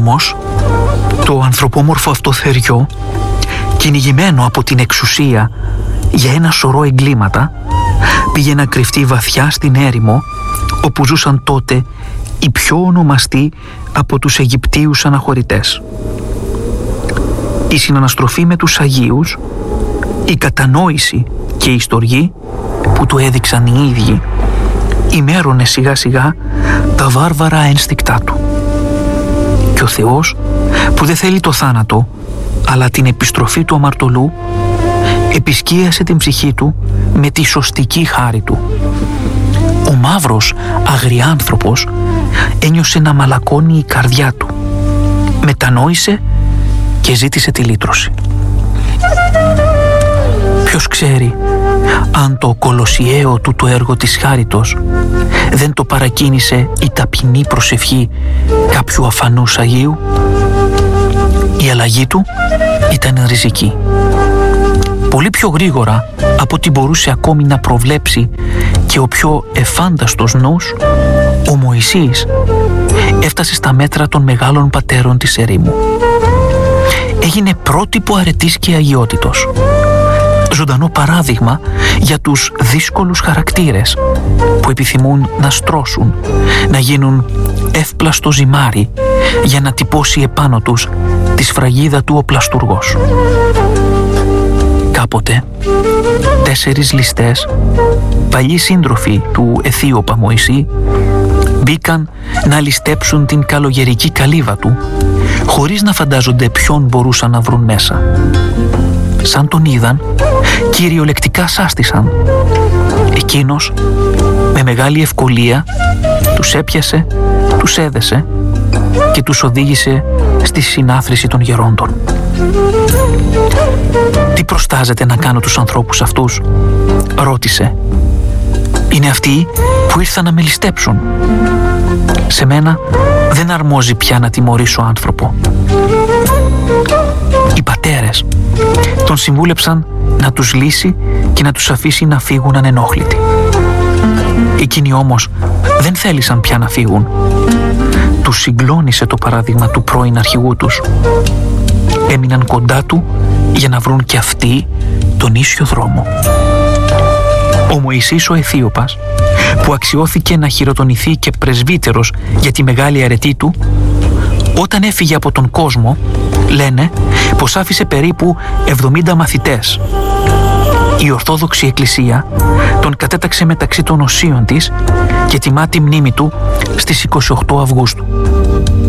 όμως το ανθρωπόμορφο αυτό θεριό, κυνηγημένο από την εξουσία για ένα σωρό εγκλήματα, πήγε να κρυφτεί βαθιά στην έρημο όπου ζούσαν τότε οι πιο ονομαστοί από τους Αιγυπτίους αναχωρητές. Η συναναστροφή με τους Αγίους, η κατανόηση και η στοργή που του έδειξαν οι ίδιοι, ημέρωνε σιγά σιγά τα βάρβαρα ένστικτά του. Και ο Θεός, που δεν θέλει το θάνατο αλλά την επιστροφή του αμαρτωλού, επισκίασε την ψυχή του με τη σωστική χάρη του. Ο μαύρος αγριάνθρωπος ένιωσε να μαλακώνει η καρδιά του. Μετανόησε και ζήτησε τη λύτρωση. Ποιος ξέρει αν το κολοσιαίο του το έργο της χάριτος δεν το παρακίνησε η ταπεινή προσευχή κάποιου αφανούς Αγίου. Η αλλαγή του ήταν ριζική. Πολύ πιο γρήγορα από ό,τι μπορούσε ακόμη να προβλέψει και ο πιο εφάνταστος νους, ο Μωυσής έφτασε στα μέτρα των μεγάλων πατέρων της ερήμου. Έγινε πρότυπο αρετής και αγιότητος. Ζωντανό παράδειγμα για τους δύσκολους χαρακτήρες που επιθυμούν να στρώσουν, να γίνουν εύπλαστο ζυμάρι για να τυπώσει επάνω τους τη σφραγίδα του ο πλαστουργός. Κάποτε 4 ληστές, παλιοί σύντροφοι του Αιθίωπα Μωυσή, μπήκαν να ληστέψουν την καλογερική καλύβα του, χωρίς να φαντάζονται ποιον μπορούσαν να βρουν μέσα. Σαν τον είδαν, κυριολεκτικά σάστησαν. Εκείνος, με μεγάλη ευκολία, τους έπιασε, τους έδεσε και τους οδήγησε στη συνάθρηση των γερόντων. «Τι προστάζετε να κάνω τους ανθρώπους αυτούς?» ρώτησε. «Είναι αυτοί που ήρθαν να με ληστέψουν. Σε μένα δεν αρμόζει πια να τιμωρήσω άνθρωπο». Οι πατέρες τον συμβούλεψαν να τους λύσει και να τους αφήσει να φύγουν ανενόχλητοι. Εκείνοι όμως δεν θέλησαν πια να φύγουν. Τους συγκλώνησε το παράδειγμα του πρώην αρχηγού τους. Έμειναν κοντά του για να βρουν και αυτοί τον ίσιο δρόμο. Ο Μωυσής ο Αιθίωπας, που αξιώθηκε να χειροτονηθεί και πρεσβύτερος για τη μεγάλη αρετή του, όταν έφυγε από τον κόσμο, λένε πως άφησε περίπου 70 μαθητές. Η Ορθόδοξη Εκκλησία τον κατέταξε μεταξύ των οσίων της και τιμά τη μνήμη του στις 28 Αυγούστου.